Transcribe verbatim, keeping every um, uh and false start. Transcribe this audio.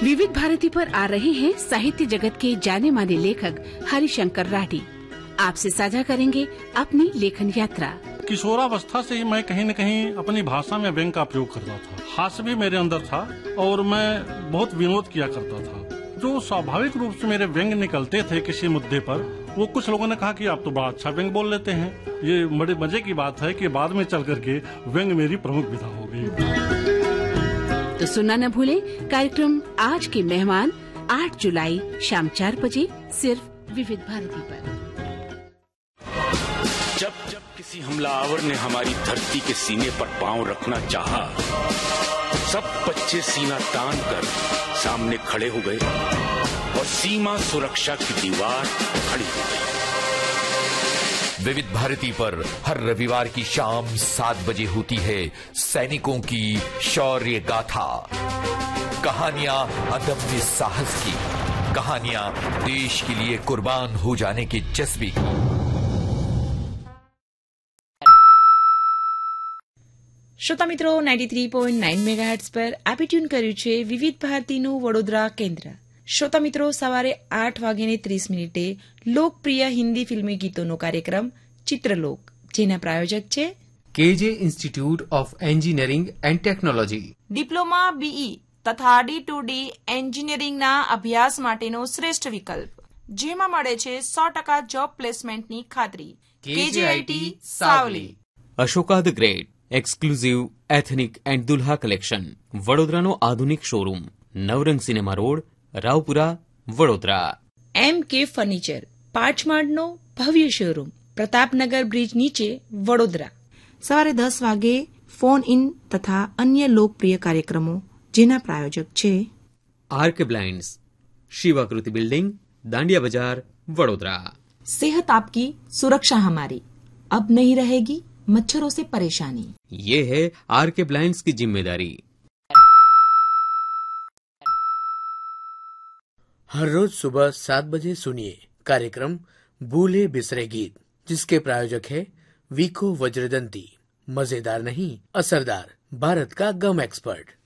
विविध भारती पर आ रहे हैं साहित्य जगत के जाने माने लेखक हरिशंकर राठी। आपसे साझा करेंगे अपनी लेखन यात्रा। किशोरावस्था से ही मैं कहीं न कहीं अपनी भाषा में व्यंग का प्रयोग करता था। हास्य भी मेरे अंदर था और मैं बहुत विनोद किया करता था। जो स्वाभाविक रूप से मेरे व्यंग निकलते थे किसी मुद्दे पर, वो कुछ लोगों ने कहा कि आप तो बड़ा अच्छा व्यंग बोल लेते हैं। ये बड़े मजे की बात है कि बाद में चल करके व्यंग मेरी प्रमुख विधा हो गई। तो सुनना न भूले कार्यक्रम आज के मेहमान आठ जुलाई शाम चार बजे सिर्फ विविध भारती पर। जब जब किसी हमलावर ने हमारी धरती के सीने पर पांव रखना चाहा, सब बच्चे सीना तान कर सामने खड़े हो गए और सीमा सुरक्षा की दीवार खड़ी हो गई। विविध भारती पर हर रविवार की शाम सात बजे होती है सैनिकों की शौर्य गाथा। कहानियां अदम्य साहस की, कहानियां देश के लिए कुर्बान हो जाने के जज्बे की। શ્રોતા મિત્રો ninety three point nine megahertz પર આપી ટ્યુન કર્યું છે વિવિધ ભારતીનું વડોદરા કેન્દ્ર। શ્રોતા મિત્રો સવારે આઠ વાગ્યાને ત્રીસ મિનિટે લોકપ્રિય હિન્દી ફિલ્મી ગીતોનો કાર્યક્રમ ચિત્રલોક, જેના પ્રાયોજક છે કેજે institute of engineering and technology. Diploma BE તથા ડી ટુ ડી એન્જિનિયરિંગના અભ્યાસ માટેનો શ્રેષ્ઠ વિકલ્પ, જેમાં મળે છે સો ટકા જોબ પ્લેસમેન્ટની ખાતરી। કેજેઆઈટી Savli. Ashoka the great exclusive ethnic and Dulha collection, વડોદરાનો આધુનિક શોરૂમ, નવરંગ સિનેમા રોડ, રાવપુરા, વડોદરા। એમ કે ફર્નિચર, પાંચમાળનો ભવ્ય શોરૂમ, પ્રતાપનગર બ્રિજ નીચે, વડોદરા। સવારે દસ વાગે ફોન ઇન તથા અન્ય લોકપ્રિય કાર્યક્રમો, જેના પ્રાયોજક છે આર્ક બ્લાઇન્ડ્સ, શિવાકૃતિ બિલ્ડિંગ, દાંડિયા બજાર, વડોદરા। सेहत आपकी सुरक्षा हमारी, अब नहीं रहेगी मच्छरों से परेशानी। ये है आर के ब्लाइंड्स की जिम्मेदारी। हर रोज सुबह सात बजे सुनिए कार्यक्रम भूले बिसरे गीत, जिसके प्रायोजक है वीको वज्रदंती। मजेदार नहीं, असरदार, भारत का गम एक्सपर्ट।